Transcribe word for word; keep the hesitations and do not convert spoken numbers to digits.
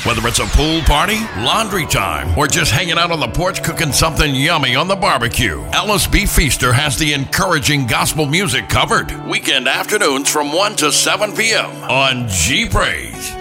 Whether it's a pool party, laundry time, or just hanging out on the porch cooking something yummy on the barbecue, Ellis B. Feaster has the encouraging gospel music covered. Weekend afternoons from one to seven p.m. on G Praise.